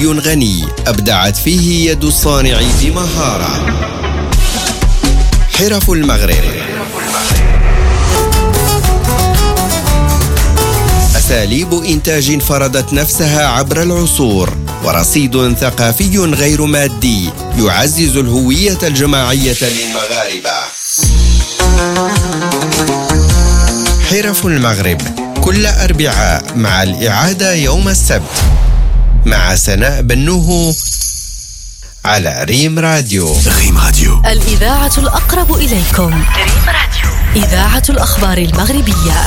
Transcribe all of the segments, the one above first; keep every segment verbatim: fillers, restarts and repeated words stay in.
ثقافي غني أبدعت فيه يد الصانع بمهارة. حرف المغرب، أساليب إنتاج فرضت نفسها عبر العصور، ورصيد ثقافي غير مادي يعزز الهوية الجماعية للمغاربة. حرف المغرب كل أربعاء مع الإعادة يوم السبت مع سناء بنوه على ريم راديو. ريم راديو، الإذاعة الأقرب إليكم. ريم راديو، إذاعة الأخبار المغربية.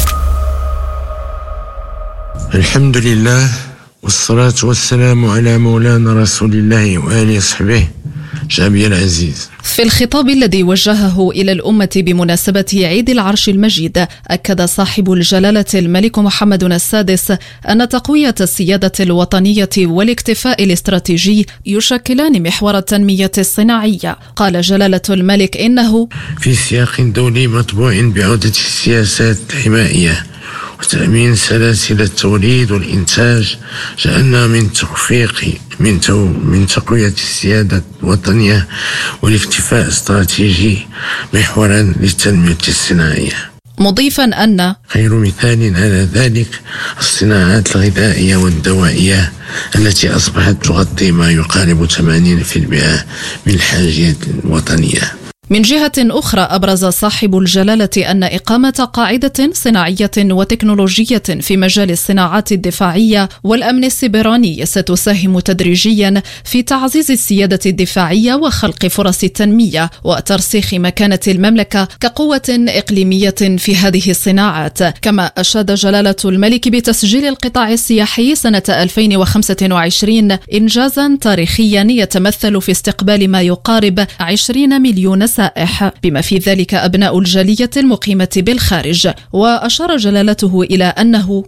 الحمد لله والصلاة والسلام على مولانا رسول الله وآله وصحبه. شعبي العزيز، في الخطاب الذي وجهه إلى الأمة بمناسبة عيد العرش المجيد، أكد صاحب الجلالة الملك محمد السادس أن تقوية السيادة الوطنية والاكتفاء الاستراتيجي يشكلان محور التنمية الصناعية. قال جلالة الملك إنه في سياق دولي مطبوع بعودة السياسات الحمائية وتأمين سلاسل التوليد والإنتاج، جعلنا من توفيق من تو من تقوية السيادة الوطنية والاكتفاء الاستراتيجي محورا للتنمية الصناعية، مضيفا أن خير مثال على ذلك الصناعات الغذائية والدوائية التي أصبحت تغطي ما يقارب ثمانين بالمئة من الحاجيات الوطنية. من جهة أخرى، أبرز صاحب الجلالة أن إقامة قاعدة صناعية وتكنولوجية في مجال الصناعات الدفاعية والأمن السيبراني ستساهم تدريجيا في تعزيز السيادة الدفاعية وخلق فرص التنمية وترسيخ مكانة المملكة كقوة إقليمية في هذه الصناعات. كما أشاد جلالة الملك بتسجيل القطاع السياحي سنة ألفين وخمسة وعشرين إنجازا تاريخيا يتمثل في استقبال ما يقارب عشرين مليون سائح، بما في ذلك أبناء الجالية المقيمة بالخارج. وأشار جلالته إلى أنه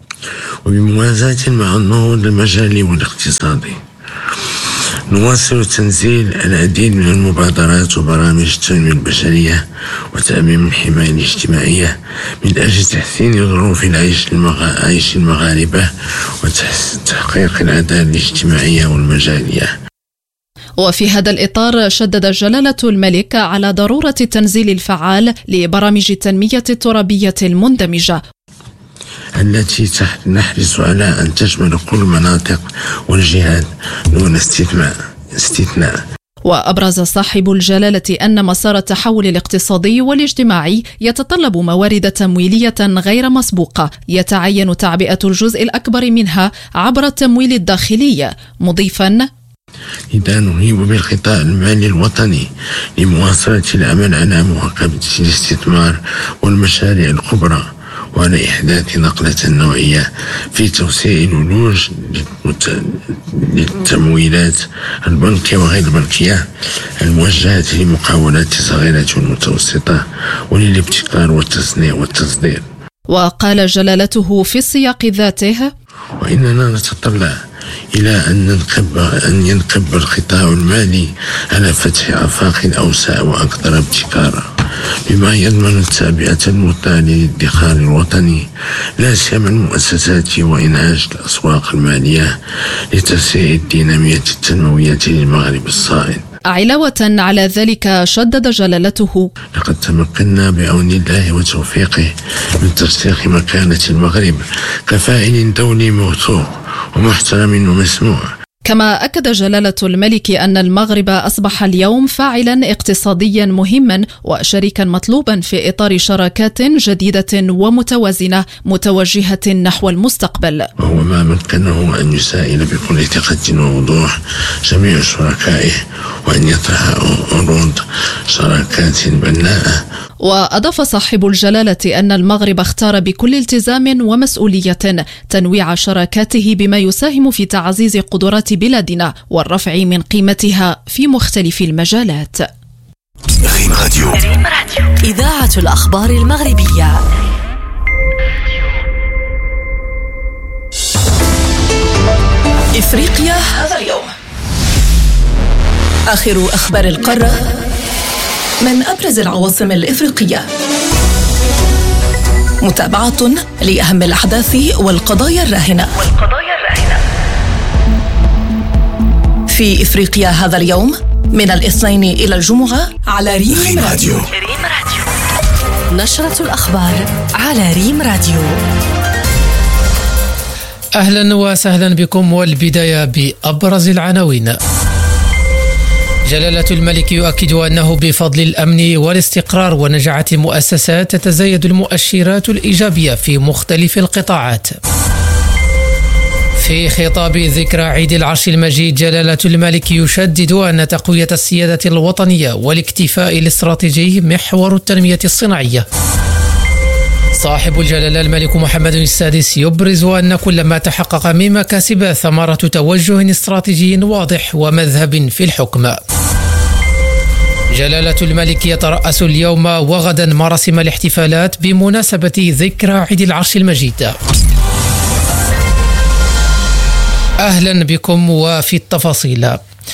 وبموازاة مع النهوض المجالي والاقتصادي نواصل تنزيل العديد من المبادرات وبرامج التنمية البشرية وتأمين الحماية الاجتماعية من أجل تحسين ظروف العيش عيش المغاربة وتحقيق العدالة الاجتماعية والمجالية. وفي هذا الإطار شدد جلالة الملك على ضرورة التنزيل الفعال لبرامج التنمية الترابية المندمجة التي نحرص على أن تشمل كل المناطق والجهات دون استثناء استثناء. وأبرز صاحب الجلالة أن مسار التحول الاقتصادي والاجتماعي يتطلب موارد تمويلية غير مسبوقة يتعين تعبئة الجزء الأكبر منها عبر التمويل الداخلي، مضيفا إذا نهيب بالقطاع المالي الوطني لمواصلة العمل على مواكبة الاستثمار والمشاريع الكبرى وعلى إحداث نقلة نوعية في توسيع الولوج للتمويلات البنكية وغير البنكية الموجهة لمقاولات صغيرة والمتوسطة وللابتكار والتصنيع والتصدير. وقال جلالته في السياق ذاته وإننا نتطلع إلى أن ننقب أن ينقب القطاع المالي على فتح آفاق أوسع وأكثر ابتكارا بما يضمن التعبئة المثلى للادخار الوطني لا سيما المؤسسات وإنعاش الأسواق المالية لتسريع الدينامية التنموية للمغرب الصاعد. علاوة على ذلك شدد جلالته لقد تمكنا بعون الله وتوفيقه من ترسيخ مكانة المغرب كفاعل دولي موثوق ومحترم ومسموع. كما أكد جلالة الملك أن المغرب أصبح اليوم فاعلا اقتصاديا مهما وشريكا مطلوبا في إطار شراكات جديدة ومتوازنة متوجهة نحو المستقبل، وهو ما مكنه أن يسائل بكل ثقة ووضوح جميع شركائه وأن يطرح عروض شراكات بناءة. وأضاف صاحب الجلالة أن المغرب اختار بكل التزام ومسؤولية تنويع شراكاته بما يساهم في تعزيز قدرات بلادنا والرفع من قيمتها في مختلف المجالات. ريم راديو، إذاعة الأخبار المغربية. إفريقيا هذا اليوم، آخر أخبار القارة من أبرز العواصم الإفريقية، متابعة لأهم الأحداث والقضايا الراهنة والقضايا الراهنة في إفريقيا هذا اليوم من الاثنين إلى الجمعة على ريم راديو. نشرة الأخبار على ريم راديو. أهلا وسهلا بكم، والبداية بأبرز العناوين. جلالة الملك يؤكد أنه بفضل الأمن والاستقرار ونجاعة المؤسسات تتزايد المؤشرات الإيجابية في مختلف القطاعات. في خطاب ذكرى عيد العرش المجيد، جلالة الملك يشدد أن تقوية السيادة الوطنية والاكتفاء الاستراتيجي محور التنمية الصناعية. صاحب الجلالة الملك محمد السادس يبرز أن كل ما تحقق من مكاسب ثمرة توجه استراتيجي واضح ومذهب في الحكم. جلالة الملك يترأس اليوم وغدا مراسم الاحتفالات بمناسبة ذكرى عيد العرش المجيد. أهلا بكم وفي التفاصيل.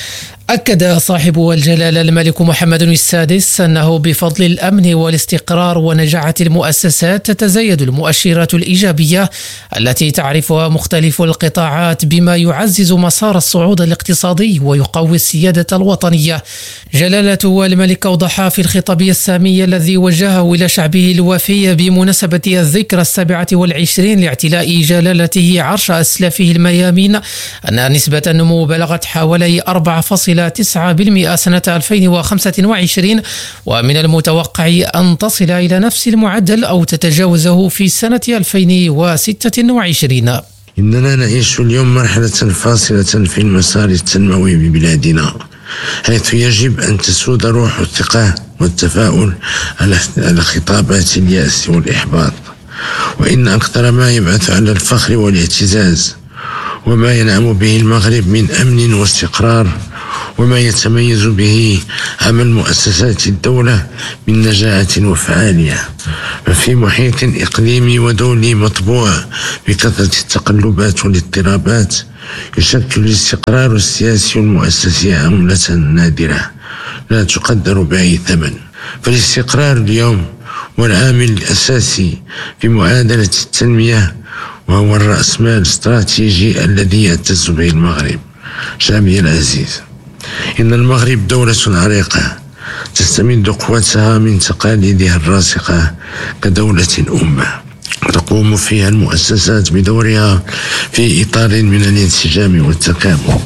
أكد صاحب الجلالة الملك محمد السادس أنه بفضل الأمن والاستقرار ونجاعة المؤسسات تتزايد المؤشرات الإيجابية التي تعرفها مختلف القطاعات، بما يعزز مسار الصعود الاقتصادي ويقوي السيادة الوطنية. جلالة الملك أوضح في الخطاب السامي الذي وجهه إلى شعبه الوفي بمناسبة الذكرى السابعة والعشرين لاعتلاء جلالته عرش أسلافه الميامين أن نسبة النمو بلغت حوالي أربعة فاصلة تسعة بالمئة سنة ألفين وخمسة وعشرين، ومن المتوقع أن تصل إلى نفس المعدل أو تتجاوزه في سنة ألفين وستة وعشرين. إننا نعيش اليوم مرحلة فاصلة في المسار التنموي ببلادنا، حيث يجب أن تسود روح الثقة والتفاؤل على خطابات اليأس والإحباط، وإن أكثر ما يبعث على الفخر والاعتزاز وما ينعم به المغرب من أمن واستقرار، وما يتميز به عمل مؤسسات الدولة من نجاعة وفعالية. ففي محيط إقليمي ودولي مطبوع بكثرة التقلبات والاضطرابات، يشكل الاستقرار السياسي والمؤسسي عملة نادرة لا تقدر بأي ثمن. فالاستقرار اليوم هو العامل الأساسي في معادلة التنمية، وهو الرأسمال الاستراتيجي الذي يعتز به المغرب. شعبي العزيز، إن المغرب دولة عريقة تستمد قوتها من تقاليدها الراسخة كدولة أمة، تقوم فيها المؤسسات بدورها في إطار من الانسجام والتكامل،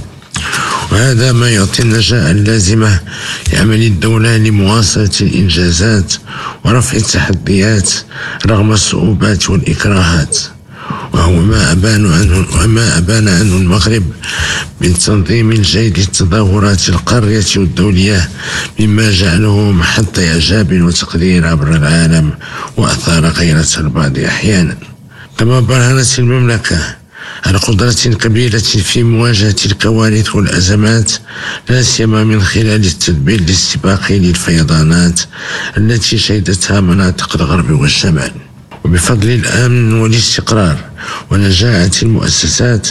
وهذا ما يعطي النجاة اللازمة لعمل الدولة لمواصلة الإنجازات ورفع التحديات رغم الصعوبات والإكراهات، وهو ما أبان عنه وما أبان عنه المغرب من تنظيم الجيد للتظاهرات القارية والدولية، مما جعله محط إعجاب وتقدير عبر العالم وأثار غيرة البعض أحيانا. كما برهنت المملكة على قدرة كبيرة في مواجهة الكوارث والأزمات، لا سيما من خلال التدبير الاستباقي للفيضانات التي شهدتها مناطق الغرب والشمال. وبفضل الأمن والاستقرار ونجاعة المؤسسات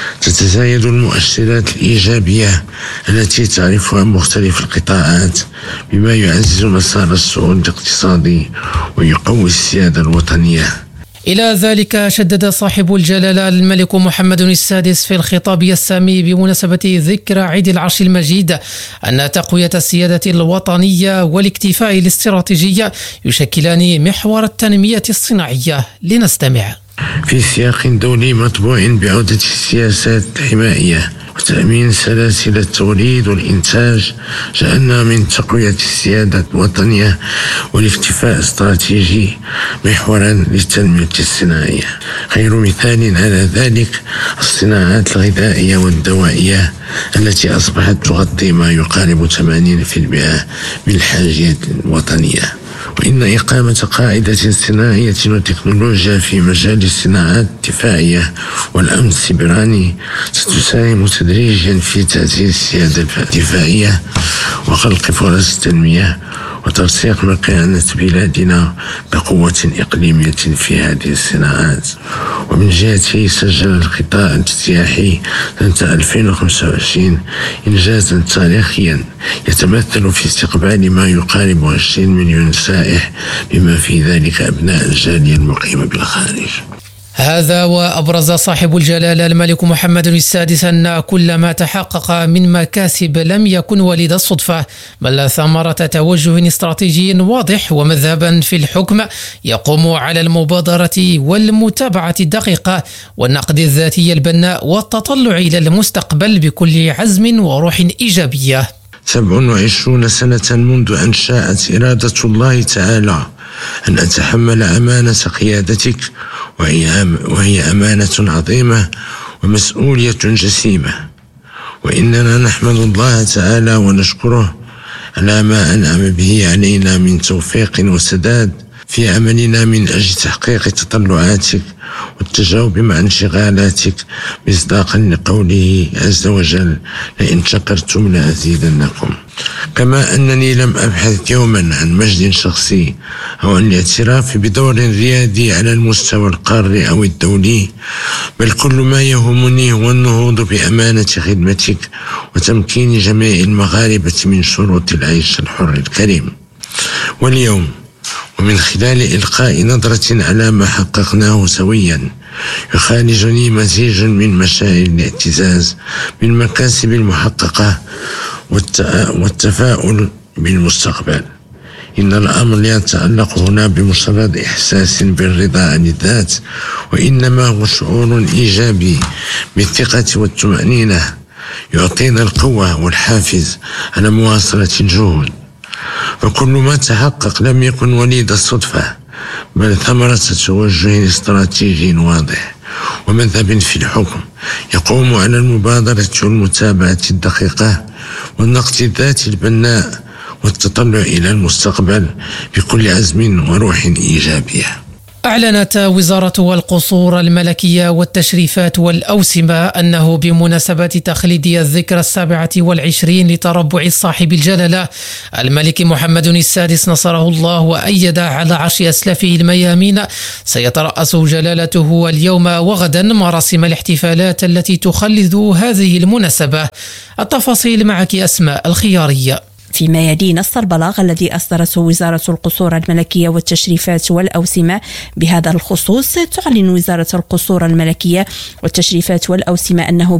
تتزايد المؤشرات الإيجابية التي تعرفها مختلف القطاعات، بما يعزز مسار الصعود الاقتصادي ويقوي السيادة الوطنية. إلى ذلك شدد صاحب الجلالة الملك محمد السادس في الخطاب السامي بمناسبة ذكرى عيد العرش المجيد أن تقوية السيادة الوطنية والاكتفاء الاستراتيجي يشكلان محور التنمية الصناعية. لنستمع. في سياق دولي مطبوع بعودة السياسات الحمائية وتأمين سلاسل التوليد والإنتاج، جعلنا من تقوية السيادة الوطنية والاكتفاء الاستراتيجي محورا للتنمية الصناعية. خير مثال على ذلك الصناعات الغذائية والدوائية التي أصبحت تغطي ما يقارب ثمانين بالمئة من الحاجيات الوطنية. وإن إقامة قاعدة صناعية وتكنولوجيا في مجال الصناعات الدفاعية والأمن السيبراني ستساهم تدريجيا في تعزيز السيادة الدفاعية وخلق فرص التنمية وترسيخ مكانة بلادنا بقوة إقليمية في هذه الصناعات. ومن جهته سجل القطاع السياحي سنة ألفين وخمسة وعشرين إنجازا تاريخيا يتمثل في استقبال ما يقارب عشرين مليون سائح، بما في ذلك أبناء الجالية المقيمة بالخارج. هذا وأبرز صاحب الجلالة الملك محمد السادس أن كل ما تحقق من مكاسب لم يكن وليد الصدفة، بل ثمرة توجه استراتيجي واضح ومذهبا في الحكم يقوم على المبادرة والمتابعة الدقيقة والنقد الذاتي البناء والتطلع إلى المستقبل بكل عزم وروح إيجابية. سبع وعشرون سنة منذ أن شاءت إرادة الله تعالى أن أتحمل أمانة قيادتك، وهي أمانة عظيمة ومسؤولية جسيمة، وإننا نحمد الله تعالى ونشكره على ما أنعم به علينا من توفيق وسداد في عملنا من أجل تحقيق تطلعاتك والتجاوب مع انشغالاتك، مصداقا لقوله عز وجل: لئن شكرتم لأزيدنكم. كما أنني لم أبحث يوما عن مجد شخصي أو عن الاعتراف بدور ريادي على المستوى القاري أو الدولي، بل كل ما يهمني هو النهوض بأمانة خدمتك وتمكين جميع المغاربة من شروط العيش الحر الكريم. واليوم ومن خلال إلقاء نظرة على ما حققناه سويا، يخالجني مزيج من مشاعر الاعتزاز بالمكاسب المحققة والتفاؤل بالمستقبل. إن الأمر لا يتعلق هنا بمجرد إحساس بالرضا عن الذات، وإنما هو شعور إيجابي بالثقة والطمأنينة يعطينا القوة والحافز على مواصلة الجهود. فكل ما تحقق لم يكن وليد الصدفة، بل ثمرة توجه استراتيجي واضح ومذهب في الحكم يقوم على المبادرة والمتابعة الدقيقة والنقد الذاتي البناء والتطلع إلى المستقبل بكل عزم وروح إيجابية. أعلنت وزارة القصور الملكية والتشريفات والأوسمة أنه بمناسبة تخليد الذكرى السابعة والعشرين لتربع صاحب الجلالة الملك محمد السادس نصره الله وأيد على عرش أسلافه الميامين، سيترأس جلالته اليوم وغدا مراسم الاحتفالات التي تخلد هذه المناسبة. التفاصيل معك أسماء الخيارية. في ميادين نص البلاغ الذي أصدرته وزارة القصور الملكية والتشريفات والأوسمة بهذا الخصوص، تعلن وزارة القصور الملكية والتشريفات والأوسمة أنه